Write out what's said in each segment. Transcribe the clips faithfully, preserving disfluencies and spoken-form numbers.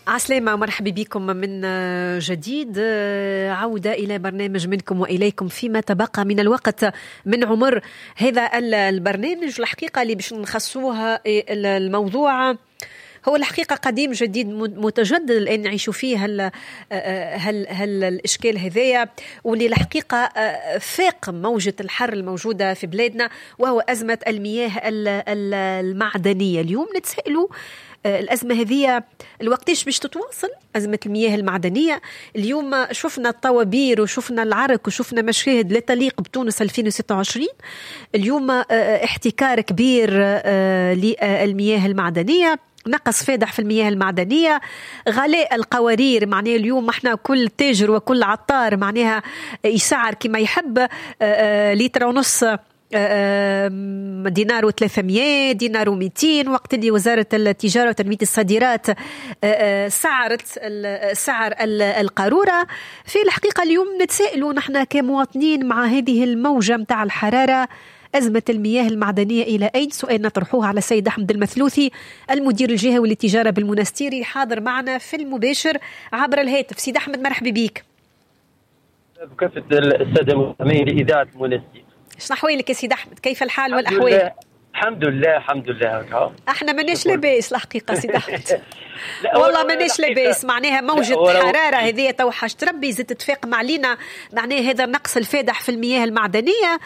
عسلامة ومرحبا بكم من جديد. عودة إلى برنامج منكم وإليكم فيما تبقى من الوقت من عمر هذا البرنامج. الحقيقة اللي باش نخصوها الموضوع هو الحقيقة قديم جديد متجدد الآن نعيشوا فيه هل هل هل الإشكال هذايا، واللي الحقيقة فاق موجة الحر الموجودة في بلادنا، وهو أزمة المياه المعدنية. اليوم نتسائلوا الأزمة هذه الوقتيش باش تتواصل، أزمة المياه المعدنية. اليوم شفنا الطوابير وشفنا العرق وشفنا مشاهد لا تليق بتونس ألفين وستة وعشرين. اليوم احتكار كبير للمياه المعدنية، نقص فادح في المياه المعدنية، غلاء القوارير. معناها اليوم احنا كل تاجر وكل عطار معناها يسعر كما يحب، لتر ونص دينار وثلاثمية، دينار ومئتين، وقت اللي وزارة التجارة وتنمية الصادرات سعرت سعر القارورة. في الحقيقة اليوم نتسائلوا نحن كمواطنين مع هذه الموجة متاع الحرارة، أزمة المياه المعدنية إلى أين؟ سؤال نطرحوه على السيد أحمد المثلوثي المدير الجهوي للتجارة بالمنستيري، حاضر معنا في المباشر عبر الهاتف. سيد أحمد مرحبا بيك. بكافة السادة المستمعين لإذاعة المنستير. شنو أحوالك يا سيد أحمد؟ كيف الحال والأحوال؟ الحمد لله الحمد لله. احنا ماناش لاباس الحقيقه سيد احمد. والله ماناش لاباس، معناها موجة حرارة هذه توحش تربي زدت تفاقم علينا. معناها هذا نقص الفادح في المياه المعدنية،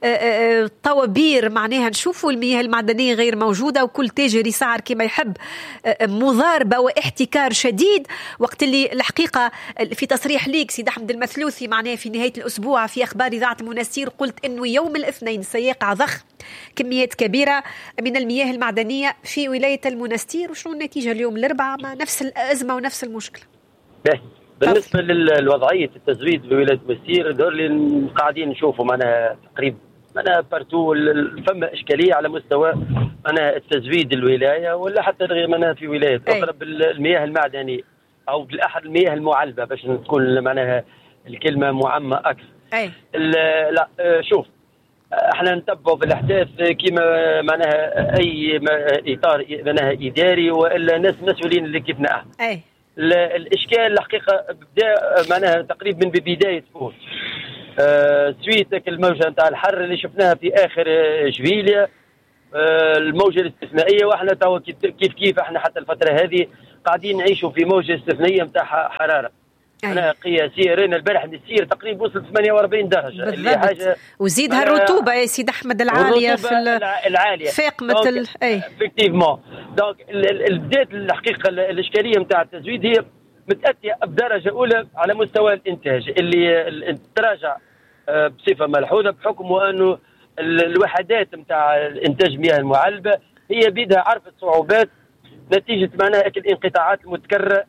طوابير معناها نشوفوا المياه المعدنية غير موجودة، وكل تاجر يسعر كما يحب، مضاربة واحتكار شديد. وقت اللي الحقيقة في تصريح ليك سيد أحمد المثلوثي معناها في نهاية الأسبوع في أخبار إذاعة المنستير قلت إنه يوم الاثنين سيقع ضخ كميات كبيرة من المياه المعدنية في ولاية المنستير. وشنو النتيجة اليوم الأربعاء مع نفس الأزمة ونفس المشكلة؟ بالنسبة للوضعية التزويد في ولاية المنستير دور اللي قاعدين نشوفوا معناها تقريبا معناها بارتو فما إشكالية على مستوى معناها التزويد الولاية ولا حتى غير معناها في ولاية أخرى بالمياه المعدنية أو بالأحد المياه المعلبة باش تكون معناها الكلمة معمة أكثر. أي. لا شوف احنا نتبعوا بالاحداث كما معناها اي اطار معناها اداري والا ناس مسؤولين اللي كيفنا احنا. اي الاشكال الحقيقه بدا معناها تقريبا من بدايه فوز أه سويتك الموجه نتاع الحر اللي شفناها في اخر جويليا، أه الموجه الاستثنائيه، واحنا تو كيف كيف احنا حتى الفتره هذه قاعدين نعيشوا في موجه استثنائيه نتاع حراره. أنا قياسية رينا البارح نسير تقريبا وصلت ثمانية وأربعين درجة اللي حاجة، وزيدها الرطوبة يا سيد أحمد العالية في العالية فاق مثل اي افكتيفمون. دونك بدات الحقيقة الإشكالية نتاع التزويد هي متأتية بدرجة أولى على مستوى الإنتاج اللي تراجع بصفة ملحوظة بحكم أنه الوحدات نتاع الإنتاج مياه المعلبة هي بيدها عرفت صعوبات نتيجة معناها الانقطاعات المتكررة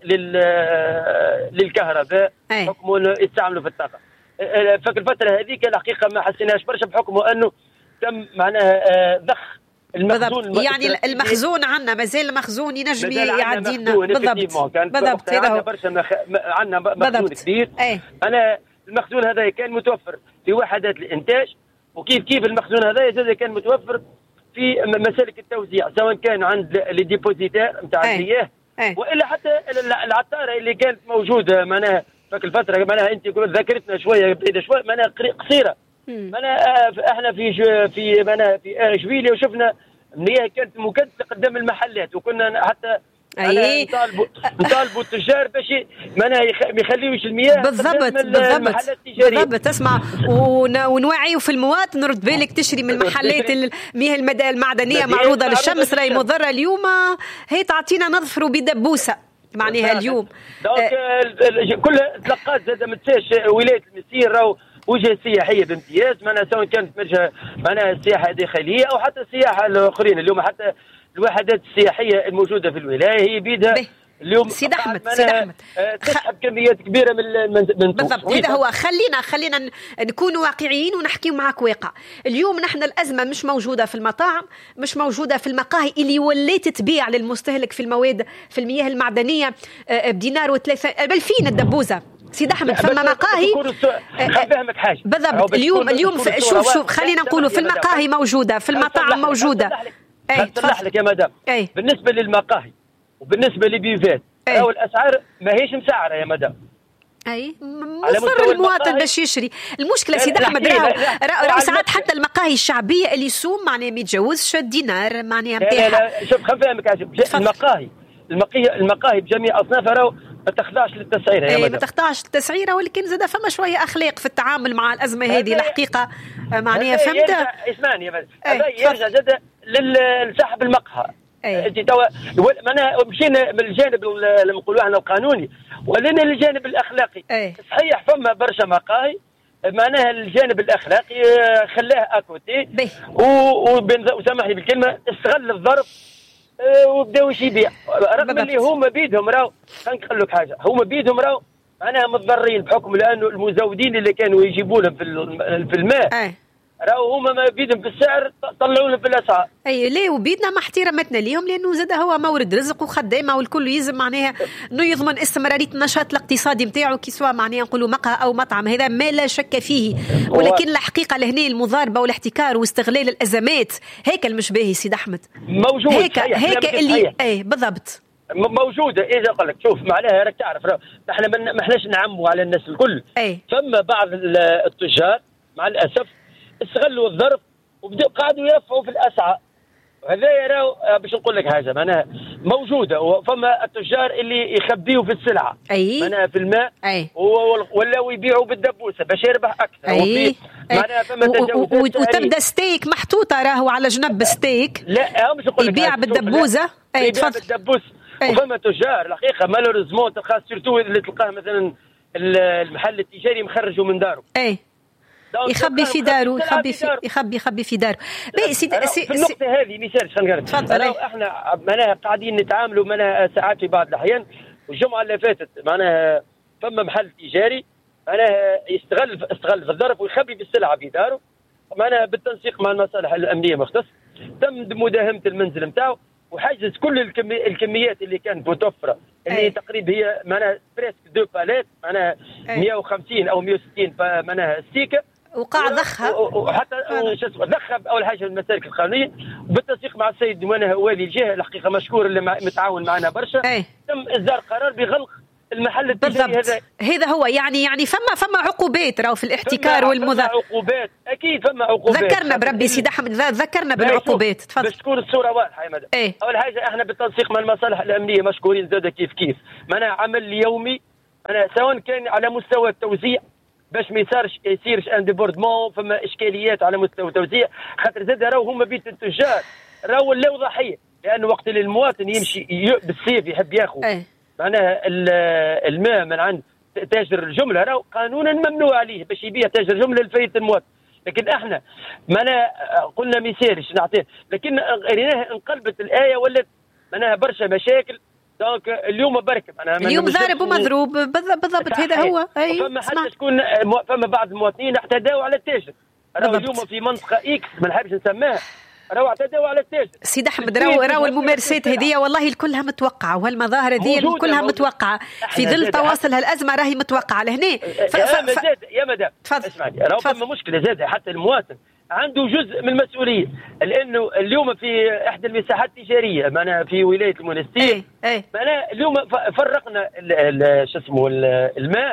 للكهرباء بحكم أنه يستعملوا في الطاقة. فك الفترة هذيك الحقيقة ما حسيناش برشا بحكم أنه تم معناها ضخ المخزون. يعني المخزون عندنا مازال المخزون ينجم يعدينا. بالضبط بالضبط هذا هو. برشا مخ... عندنا مخزون كبير. أي. أنا المخزون هذا كان متوفر في وحدات الإنتاج، وكيف كيف المخزون هذا كان متوفر في مسالك التوزيع سواء كان عند لي ديبوزيتير نتاع المياه والا حتى العطاره اللي كانت موجوده معناها فك الفتره معناها انت ذكرتنا شويه بعيده شويه معناها قصيره. معناها احنا في في معناها في جويليا وشفنا المياه كانت مكدسه قدام المحلات، وكنا حتى اي نطالبوا نطالبوا التجار باش معناها ما يخليوش المياه بالضبط بالضبط بالضبط. تسمع ونوعيوا في المواطن، رد بالك تشري من المحلات المياه المعدنيه معروضه للشمس راهي مضره. اليوم هي تعطينا نظفروا بدبوسه معناها اليوم. دونك كل تلقات زاد ما تنساش ولايه المنستير راهو وجهه سياحيه بامتياز، معناها سواء كانت معناها السياحه الداخليه او حتى السياحه الاخرين. اليوم حتى الوحدات السياحيه الموجوده في الولايه هي بيدها اليوم سيد احمد سيد احمد تسحب كميات كبيره من من بالضبط. هذا هو. خلينا خلينا نكون واقعيين ونحكي معك واقع. اليوم نحن الازمه مش موجوده في المطاعم، مش موجوده في المقاهي اللي ولات تبيع للمستهلك في المواد في المياه المعدنيه بدينار وثلاثه بل فين الدبوزه سيد احمد. فما مقاهي خليني حاجه بالضبط. اليوم اليوم شوف شوف خلينا نقولوا في المقاهي موجوده، في المطاعم موجوده. اي صلح لك يا مدام. أي. بالنسبه للمقاهي وبالنسبه لبيفات راهو الاسعار ماهيش مسعره يا مدام. اي مضطر المواطن باش يشري. المشكله سيدي احمد راهو راهو ساعات حتى المقاهي الشعبيه اللي يسوم معناها ما يتجاوزش الدينار معناها نتاعها. لا لا شوف خليني نفهمك. المقاهي المقاهي المقاهي بجميع اصنافها راهو ما تخضعش للتسعيره يا مدام. اي ما تخضعش للتسعيره، ولكن زاد فما شويه اخلاق في التعامل مع الازمه هذه الحقيقه معناها فهمت. اسمعني يا هذا يرجع زاد لصاحب المقهى. انت توا معناها مشينا من الجانب اللي نقولوا احنا القانوني ولنا الجانب الاخلاقي. أي. صحيح فما برشا مقاهي معناها الجانب الاخلاقي خلاه اكوتي وسامحني بالكلمه استغل الظرف وبداو يبيع رغم اللي هما بيدهم راهو. خلينا نقول لك حاجه، هما بيدهم راهو معناها متضررين بحكم لانه المزودين اللي كانوا يجيبوا لهم في الماء أي. راهو هما ما بيدهم في السعر طلعوا لهم في الاسعار. اي ليه وبيدنا مع احتراماتنا ليهم لانه زاد هو مورد رزق وخدامه والكل يلزم معناها انه يضمن استمراريه النشاط الاقتصادي نتاعو كي سواء معناها نقولوا مقهى او مطعم، هذا ما لا شك فيه. ولكن الحقيقه لهنا المضاربه والاحتكار واستغلال الازمات هيك المش باهي سيد احمد. موجود هيك هيك اللي اي بالضبط موجوده. اذا قال لك شوف معناها راك تعرف احنا ما احناش نعموا على الناس الكل. أي. ثم بعض التجار مع الاسف استغلوا الظرف وبدأوا قاعدوا يرفعوا في الاسعار. هذا يراو باش نقول لك حاجه معناها موجوده. وفما التجار اللي يخبيوا في السلعه أي. معناها في الماء أي. ولا يبيعوا بالدبوسه باش يربح اكثر. أي. معناها فما تجاوزات وتبدا ستيك محطوطه راهو على جنب ستيك لا باش نقول لك يبيع بالدبوزه. اي تفضل بالدبوس. وفما تجار الحقيقه مالوريزمون تلقى سيرتو اللي تلقاه مثلا المحل التجاري مخرجوا من داره. اي يخبي في داره يخبي في يخبي يخبي في داره. باهي سيدي في النقطه هذه اللي صارت خلينا نقول تفضل. احنا معناها قاعدين نتعاملوا معناها ساعات في بعض الاحيان. والجمعه اللي فاتت معناها فما محل تجاري معناها يستغل استغل في الظرف ويخبي بالسلعه في داره معناها بالتنسيق مع المصالح الامنيه المختصه. تم مداهمه المنزل نتاعو وحجز كل الكمي... الكميات اللي كانت متوفره اللي أي. تقريبا هي معناها بريسك دو باليت معناها مئة وخمسين او مئة وستين معناها ستيكه وقاع ضخها وحتى ضخها اول حاجه المسالك القانونيه وبالتنسيق مع السيد معناها والي الجهه الحقيقه مشكور اللي متعاون معنا برشا. أي. تم اصدار قرار بغلق المحل التجاري هذا. هذا هو يعني يعني فما فما عقوبات راهو في الاحتكار والمذا. فما عقوبات اكيد فما عقوبات. ذكرنا بربي سيدي احمد ذكرنا بالعقوبات. تفضل باش تكون الصوره واضحه يا مدام. ايه؟ اول حاجه احنا بالتنسيق مع المصالح الامنيه مشكورين زاد كيف كيف معناها عمل يومي انا سواء كان على مستوى التوزيع باش ما يصيرش يصيرش ان ديبوردمون فما اشكاليات على مستوى التوزيع خاطر زاد راهو هما بيت التجار راهو ولاو ضحيه لانه وقت اللي المواطن يمشي بالسيف يحب ياخذ ايه؟ معناها الماء من عند تاجر الجمله راهو قانونا ممنوع عليه باش يبيع تاجر جمله لفايده المواطن. لكن احنا معناها قلنا ما يسالش نعطيه لكن ريناها انقلبت الايه ولات معناها برشا مشاكل. دونك اليوم برك معناها اليوم ضارب ومضروب بالضبط هذا هو. اي فما حتى تكون فما بعض المواطنين اعتداوا على التاجر راهو اليوم في منطقه اكس ما نحبش نسميها راهو اعتداوا على التاجر. سيد احمد راهو راهو الممارسات هذه والله كلها متوقعه وهالمظاهر هذه كلها متوقعه في ظل تواصل هالازمه راهي متوقعه لهنا. ف... ف... ف... يا مدام اسمعني راهو فما مشكله زاده حتى المواطن عنده جزء من المسؤوليه لانه اليوم في احدى المساحات التجاريه معناها في ولايه المنستير. ايه ايه معناها اليوم فرقنا شو اسمه الماء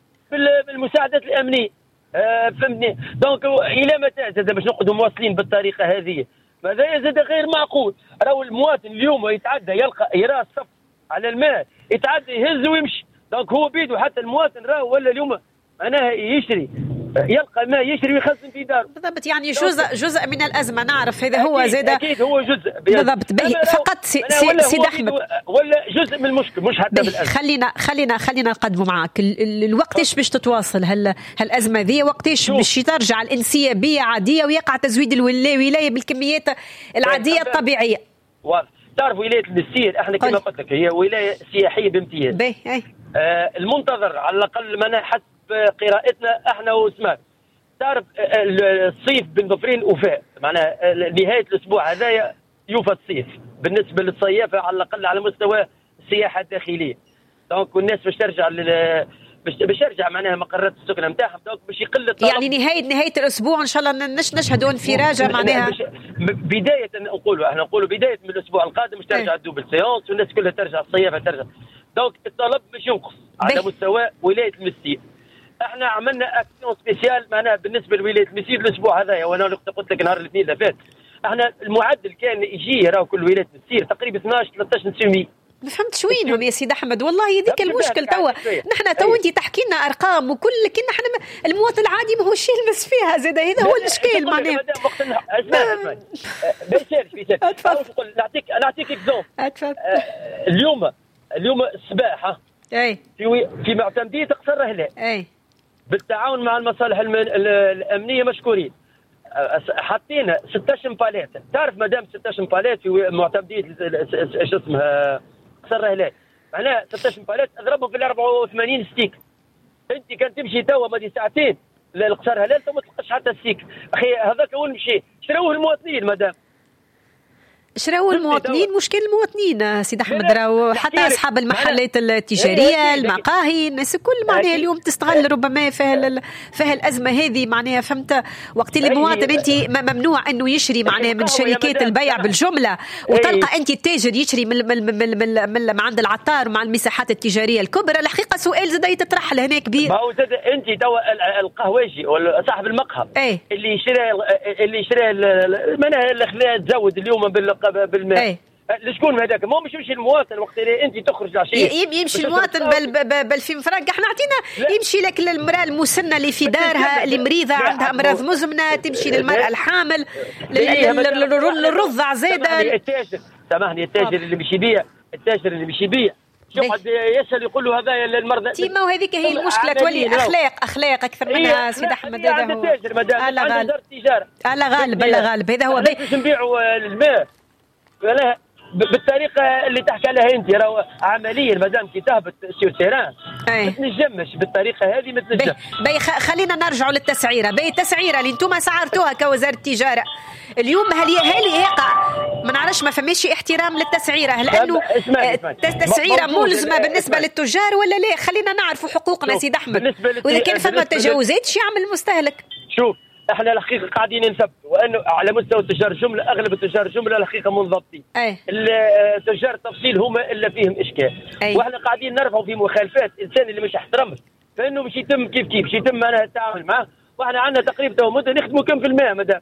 بالمساعدات الامنيه. آه فهمتني. دونك الى متى زاد باش نقعدوا مواصلين بالطريقه هذه؟ هذا زاد غير معقول. راهو المواطن اليوم يتعدى يلقى يرى الصف على الماء يتعدى يهز ويمشي. دونك هو بيده حتى المواطن راهو ولا اليوم معناها يشري يلقى ما يشري ويخزن في داره. بالضبط يعني جزء جزء من الازمه نعرف هذا هو زاد اكيد هو جزء بالضبط. فقط سي سيد احمد ولا جزء من المشكل مش حتى بالازمه. خلينا خلينا خلينا نقدموا معك الوقت ايش باش تتواصل هال هالازمه ذي وقتاش باش ترجع الانسيابيه عاديه ويقع تزويد الولايه بالكميات العاديه الطبيعيه. واضح. تعرف ولايه المنستير احنا كما قلت لك هي ولايه سياحيه بامتياز. باهي اي آه المنتظر على الاقل ما حسب قراءتنا احنا وسمعت تعرف الصيف بن ظفرين وفاء معناها نهايه الاسبوع هذايا يوفى الصيف بالنسبه للصيافه على الاقل على مستوى السياحه الداخليه. دونك الناس باش ترجع لل باش ترجع معناها مقرات السكن نتاعهم دونك باش يقل الطلب. يعني نهايه نهايه الاسبوع ان شاء الله نش نشهدوا انفراجه معناها بدايه نقولوا احنا نقولوا بدايه من الاسبوع القادم باش ترجع الدوبل سيونس والناس كلها ترجع الصيافه ترجع. دونك الطلب باش ينقص على مستوى ولايه المسير. احنا عملنا اكسيون سبيسيال معناها بالنسبه لولايه المسير الاسبوع هذايا، وانا قلت لك نهار الاثنين اللي فات احنا المعدل كان يجي راهو كل ولايه المسير تقريبا اثناش ثلاثة عشر بالمئة. ما فهمتش وينهم يا سيد احمد، والله هذيك المشكل. توا نحن تو انت تحكي لنا ارقام وكل، لكن نحن المواطن العادي ما هوش يلمس فيها زاد، هذا هو الاشكال معناها. اسمع بيسال بيسال نقول نعطيك نعطيك اكزومبل. اليوم اليوم الصباح اي في في معتمديه قصر هلال اي بالتعاون مع المصالح الامنيه مشكورين حطينا ستة عشر باليت. تعرف مدام ستة عشر باليت في معتمديه ايش اسمها قصر هلال، معناها ستة عشر باليت اضربهم في أربعة وثمانين ستيك. انت كان تمشي توا مدي ساعتين للقصر هلال ما تلقاش حتى ستيك. اخي هذاك اول مشي شراوه المواطنين مدام شراو المواطنين. مشكل المواطنين سيد احمد راهو حتى اصحاب المحلات التجاريه المقاهي الناس الكل معناها اليوم تستغل ربما فيها فيها الازمه هذه معناها فهمت. وقت اللي المواطن انت ممنوع انه يشري معناها من شركات البيع بالجمله، وتلقى انت التاجر يشري من من من, من, من عند العطار ومع المساحات التجاريه الكبرى. الحقيقه سؤال زاد يتطرح لهنا كبير. ما هو زاد انت توا القهوجي ولا صاحب المقهى ايه؟ اللي يشري اللي يشري منها اللي خلاه تزود اليوم بال بالماء ايه؟ لشكون هذاك؟ ما مش يمشي المواطن وقت اللي انت تخرج العشيه يمشي المواطن بل بل في مفرق. احنا عطينا يمشي لك للمراه المسنه اللي في دارها اللي مريضه عندها امراض مزمنه، تمشي للمراه الحامل للرضع زاده. التاجر سامحني التاجر اللي مش يبيع التاجر اللي مش يبيع يقعد يسال يقول له هذا المرضى تيما، وهذيك هي المشكله تولي اخلاق اخلاق اكثر منها سيد احمد. هذا هو على غالب التجاره على غالب على غالب هذا هو باش نبيعوا الماء بالطريقه اللي تحكي عليها انت. راهو عمليا مادام كي تهبط سير تيران ما تنجمش بالطريقه هذه ما تنجمش. بي خلينا نرجعوا للتسعيره. بي التسعيره اللي انتم سعرتوها كوزاره التجاره اليوم هل هل يقع ما نعرفش ما فماش احترام للتسعيره؟ لانه التسعيره ملزمه بالنسبه للتجار ولا لا؟ خلينا نعرفوا حقوقنا سيد احمد، واذا كان فما تجاوزات شو يعمل المستهلك؟ شوف احنا الحقيقه قاعدين نثبت وانه على مستوى التجار جمله اغلب التجار جمله الحقيقه منضبطين. التجار التفصيل هما اللي فيهم اشكال. أي. واحنا قاعدين نرفعوا في مخالفات الانسان اللي مش احترمش فانه مش يتم كيف كيف يتم معناها التعامل معه. واحنا عندنا تقريبا تو مده نخدموا كم في الماء مدام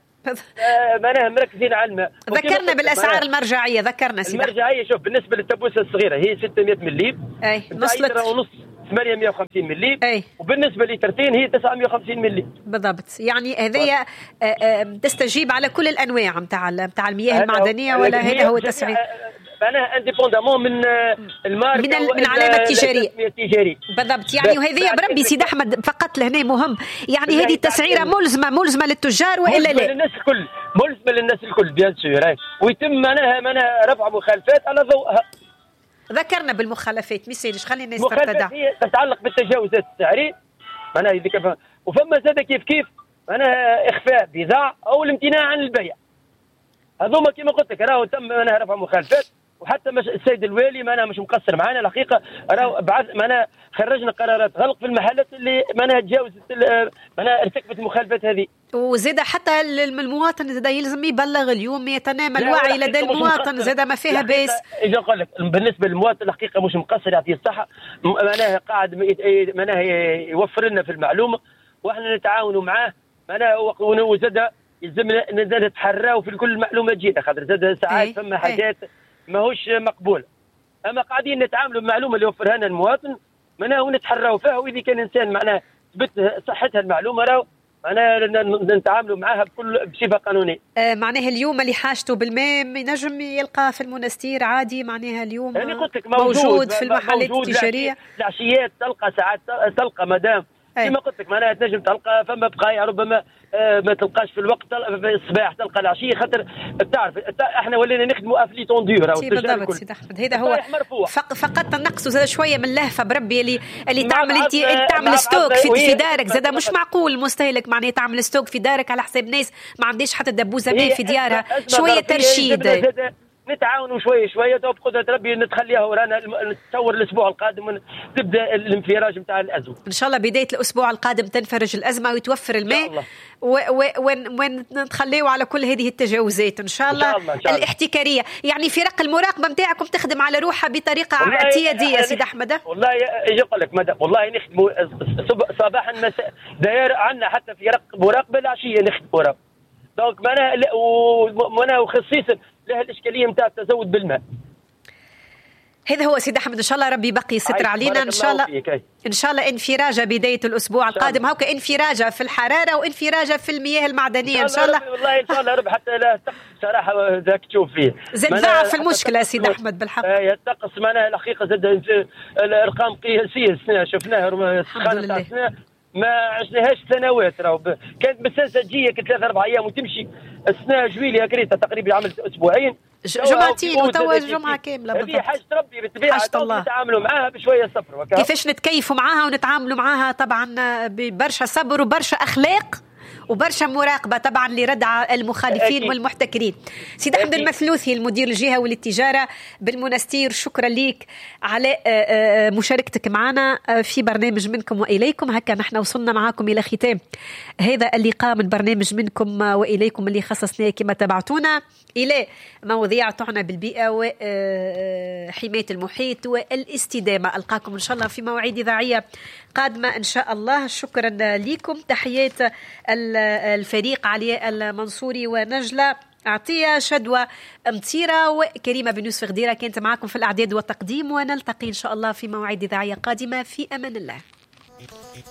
آه معناها مركزين على الماء. ذكرنا بالاسعار المرجعيه ذكرنا سيدي. المرجعيه شوف بالنسبه للتبوسه الصغيره هي ستمائة ملي اي نص لتر ونص ثمانمائة وخمسين ملي أي. وبالنسبه لترتين هي تسعمائة وخمسين ملي بالضبط. يعني هذه تستجيب على كل الانواع نتاع نتاع المياه المعدنيه ولا هذا هو تسعير معناها انديبوندامون من الماركه من, من علامه التجاريه بالضبط. يعني وهذه بربي سيد احمد فقط لهنا مهم، يعني هذه التسعيره ملزمه ملزمه للتجار والا لا؟ ملزمه للناس الكل ملزمه للناس الكل بيان سور، ويتم معناها معناها رفع مخالفات على ضوءها. ذكرنا بالمخالفات ميسيرش خلينا نسترتدع. هي تتعلق بالتجاوزات السعريه معناها ذيك، وفما زاد كيف كيف معناها اخفاء بضاعه او الامتناع عن البيع. هذوما كما قلت لك راهو تم معناها رفع مخالفات، وحتى مش السيد الوالي معناها مش مقصر معنا الحقيقه. راهو بعث معناها خرجنا قرارات غلق في المحلات اللي معناها تجاوزت معناها ارتكبت المخالفات هذه. وزاد حتى المواطن زاد يلزم يبلغ اليوم يتنامى الوعي لدى المواطن زاد ما فيها باس. اجي نقول لك بالنسبه للمواطن الحقيقه مش مقصر يعطيه الصحه معناها قاعد معناها يوفر لنا في المعلومه واحنا نتعاونوا معاه معناها وزاد يلزمنا نتحراو في كل المعلومات جيده خاطر زاد ساعات أي. فما حاجات ماهوش مقبوله، اما قاعدين نتعاملوا بالمعلومه اللي يوفرها لنا المواطن معناها ونتحراو فيها، واذا كان انسان معناها ثبت صحتها المعلومه راهو معناها نتعاملوا معها بكل بصفه قانونيه. آه معناها اليوم اللي حاجته بالماء ينجم يلقى في المنستير عادي معناها اليوم يعني قلت لك موجود, موجود في المحلات التجاريه. العشيات تلقى ساعات تلقى مدام كما قلت لك معناها تنجم تلقى فما بقايا ربما آه ما تلقاش في الوقت في الصباح تلقى العشيه خاطر تعرف احنا ولينا نخدموا افلي توندور او بالضبط سيد احمد. هذا هو فق فقط نقصوا زاد شويه من اللهفه بربي اللي اللي تعمل انت انت تعمل ستوك في, في دارك زاد مش معقول المستهلك معناها تعمل ستوك في دارك على حساب ناس ما عنديش حتى دبوزه ماء في ديارها شويه ترشيد. نتعاونوا شويه شويه بقدره ربي نتخليها ورانا. نتصور الاسبوع القادم تبدا الانفراج نتاع الازمه ان شاء الله. بدايه الاسبوع القادم تنفرج الازمه ويتوفر الماء ونخليه على كل هذه التجاوزات ان شاء الله, إن شاء الله, إن شاء الله. الاحتكاريه يعني فرق المراقبه نتاعكم تخدم على روحها بطريقه اعتياديه سيدي احمد. والله يقول لك مدى والله نخدموا صباحا مساء داير عندنا حتى فرق مراقبه العشيه نخدموا مراقبه دونك معناها وانا وخصيصا لها الاشكاليه نتاع التزود بالماء. هذا هو سيدي احمد. ان شاء الله ربي بقي يستر علينا ان شاء الله. ان شاء الله انفراجه بدايه الاسبوع القادم هوك انفراجه في الحراره وانفراجه في المياه المعدنيه ان شاء الله. والله ان شاء الله ربي حتى لا تقص صراحه ذاك تشوف فيه زاد ضعف المشكله سيدي احمد بالحق. اي تقص معناها الحقيقه زاد الارقام قياسيه السنه شفناها سخانه السنه ما عشناهاش سنوات. راهو كانت مساجيه ثلاث اربع ايام وتمشي السنه جويليه كريته تقريبا عملت اسبوعين جمعتين وتوا جمعه كامله بالضبط. هذه حاجه ربي بالطبيعه نتعاملوا معاها بشويه صبر. كيفاش نتكيفوا معاها ونتعاملوا معاها طبعا ببرشا صبر وبرشا اخلاق وبرشا مراقبه طبعا لردع المخالفين أكيد. والمحتكرين. سيد احمد المثلوثي المدير الجهوي للتجاره بالمنستير شكرا ليك على مشاركتك معنا في برنامج منكم واليكم. هكا نحن وصلنا معاكم الى ختام هذا اللقاء من برنامج منكم واليكم اللي خصصناه كما تابعتونا الى مواضيع تعنى بالبيئه وحمايه المحيط والاستدامه. القاكم ان شاء الله في مواعيد اذاعيه قادمه ان شاء الله. شكرا لكم. تحيات الفريق علي المنصوري ونجلة عطية شدوى مطيرة وكريمة بن يوسف غديرة كانت معكم في الإعداد والتقديم ونلتقي إن شاء الله في مواعيد إذاعية قادمة في أمان الله.